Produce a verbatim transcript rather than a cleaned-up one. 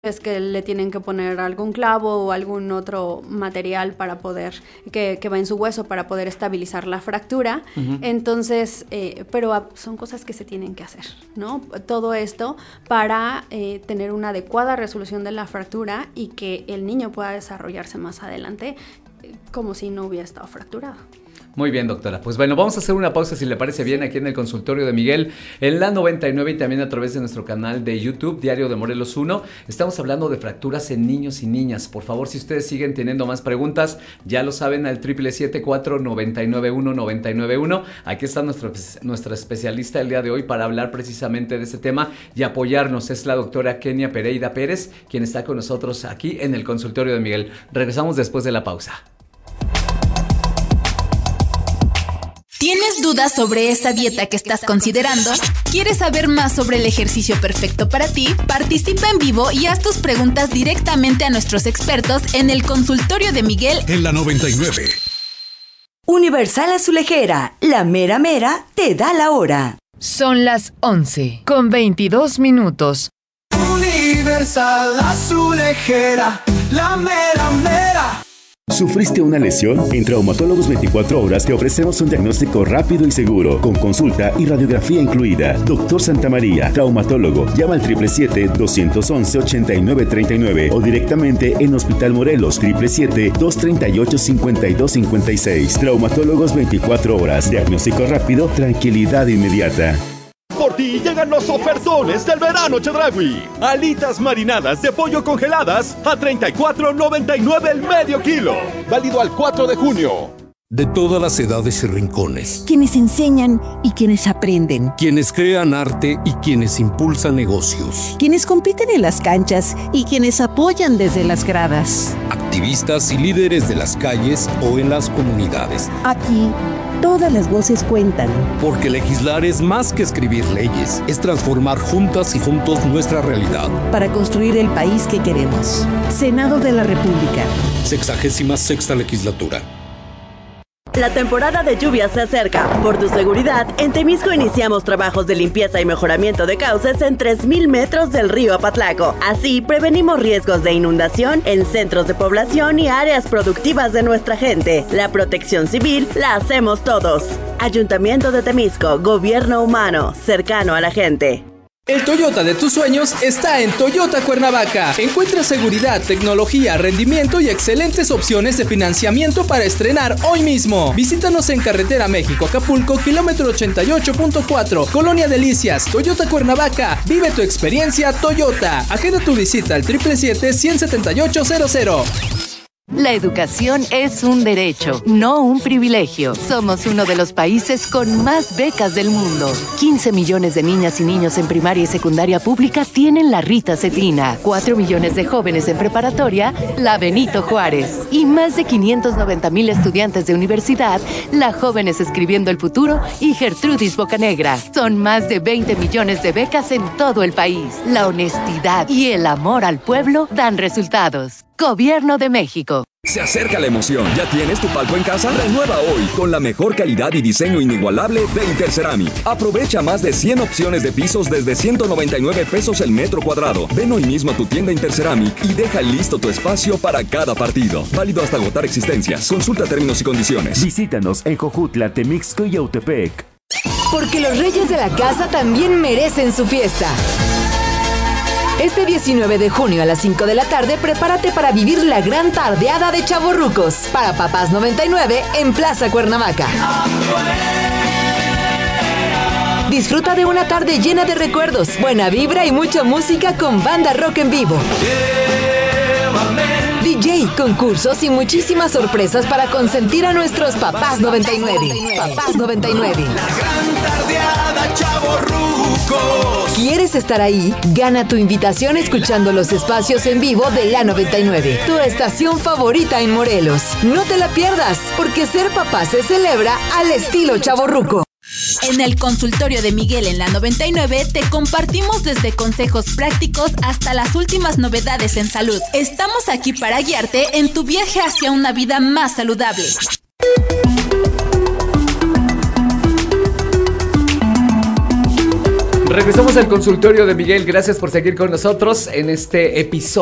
es que le tienen que poner algún clavo o algún otro material para poder, que, que va en su hueso para poder estabilizar la fractura. Uh-huh. Entonces, eh, pero son cosas que se tienen que hacer, ¿no? Todo esto para eh, tener una adecuada resolución de la fractura y que el niño pueda desarrollarse más adelante eh, como si no hubiera estado fracturado. Muy bien, doctora. Pues bueno, vamos a hacer una pausa, si le parece bien, aquí en el consultorio de Miguel, en la noventa y nueve y también a través de nuestro canal de YouTube, Diario de Morelos uno. Estamos hablando de fracturas en niños y niñas. Por favor, si ustedes siguen teniendo más preguntas, ya lo saben, al siete siete siete, cuatro nueve nueve uno, nueve nueve uno. Aquí está nuestro, nuestra especialista el día de hoy para hablar precisamente de este tema y apoyarnos. Es la doctora Kenia Pereira Pérez, quien está con nosotros aquí en el consultorio de Miguel. Regresamos después de la pausa. ¿Tienes dudas sobre esta dieta que estás considerando? ¿Quieres saber más sobre el ejercicio perfecto para ti? Participa en vivo y haz tus preguntas directamente a nuestros expertos en el consultorio de Miguel en la noventa y nueve. Universal Azulejera, la mera mera te da la hora. Son las once con veintidós minutos. Universal Azulejera, la mera mera. ¿Sufriste una lesión? En Traumatólogos veinticuatro horas te ofrecemos un diagnóstico rápido y seguro, con consulta y radiografía incluida. Doctor Santamaría, traumatólogo. Llama al siete siete siete, dos uno uno, ocho nueve tres nueve o directamente en Hospital Morelos, siete siete siete, dos tres ocho, cinco dos cinco seis. Traumatólogos veinticuatro horas. Diagnóstico rápido, tranquilidad inmediata. Por ti llegan los ofertones del verano Chedraui. Alitas marinadas de pollo congeladas a treinta y cuatro noventa y nueve el medio kilo. Válido al cuatro de junio. De todas las edades y rincones. Quienes enseñan y quienes aprenden. Quienes crean arte y quienes impulsan negocios. Quienes compiten en las canchas y quienes apoyan desde las gradas. Activistas y líderes de las calles o en las comunidades. Aquí, todas las voces cuentan. Porque legislar es más que escribir leyes, es transformar juntas y juntos nuestra realidad. Para construir el país que queremos. Senado de la República. Sexagésima sexta legislatura. La temporada de lluvias se acerca. Por tu seguridad, en Temisco iniciamos trabajos de limpieza y mejoramiento de cauces en tres mil metros del río Apatlaco. Así, prevenimos riesgos de inundación en centros de población y áreas productivas de nuestra gente. La protección civil la hacemos todos. Ayuntamiento de Temisco, gobierno humano, cercano a la gente. El Toyota de tus sueños está en Toyota Cuernavaca. Encuentra seguridad, tecnología, rendimiento y excelentes opciones de financiamiento para estrenar hoy mismo. Visítanos en Carretera México-Acapulco, kilómetro ochenta y ocho punto cuatro, Colonia Delicias, Toyota Cuernavaca. Vive tu experiencia Toyota. Agenda tu visita al siete siete siete, uno siete ocho cero cero. La educación es un derecho, no un privilegio. Somos uno de los países con más becas del mundo. quince millones de niñas y niños en primaria y secundaria pública tienen la Rita Cetina. cuatro millones de jóvenes en preparatoria, la Benito Juárez. Y más de quinientos noventa mil estudiantes de universidad, la Jóvenes Escribiendo el Futuro y Gertrudis Bocanegra. Son más de veinte millones de becas en todo el país. La honestidad y el amor al pueblo dan resultados. Gobierno de México. Se acerca la emoción. ¿Ya tienes tu palco en casa? Renueva hoy con la mejor calidad y diseño inigualable de Interceramic. Aprovecha más de cien opciones de pisos desde ciento noventa y nueve pesos el metro cuadrado. Ven hoy mismo a tu tienda Interceramic y deja listo tu espacio para cada partido. Válido hasta agotar existencias. Consulta términos y condiciones. Visítanos en Jojutla, Temixco y Yautepec. Porque los reyes de la casa también merecen su fiesta. Este diecinueve de junio a las cinco de la tarde, prepárate para vivir la gran tardeada de Chavorrucos para Papás noventa y nueve en Plaza Cuernavaca. Disfruta de una tarde llena de recuerdos, buena vibra y mucha música con banda rock en vivo. D J, concursos y muchísimas sorpresas para consentir a nuestros Papás noventa y nueve. Papás noventa y nueve. La gran tardeada Chavorrucos. ¿Quieres estar ahí? Gana tu invitación escuchando los espacios en vivo de la noventa y nueve, tu estación favorita en Morelos. No te la pierdas, porque ser papá se celebra al estilo chavorruco. En el consultorio de Miguel en la noventa y nueve te compartimos desde consejos prácticos hasta las últimas novedades en salud. Estamos aquí para guiarte en tu viaje hacia una vida más saludable. Regresamos al consultorio de Miguel. Gracias por seguir con nosotros en este episodio